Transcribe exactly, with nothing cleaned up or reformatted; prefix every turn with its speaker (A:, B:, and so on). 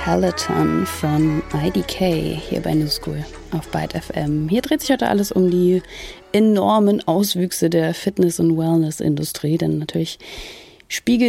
A: Peloton von I D K hier bei New School auf Byte F M. Hier dreht sich heute alles um die enormen Auswüchse der Fitness- und Wellness-Industrie, denn natürlich spiegelt